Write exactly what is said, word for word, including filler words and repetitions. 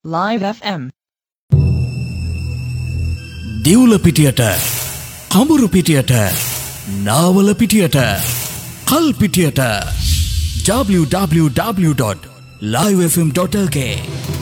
Live F M. දිවුල පිටියට, කඹුරු පිටියට, Nawala පිටියට, කල් පිටියට w w w dot live f m dot l k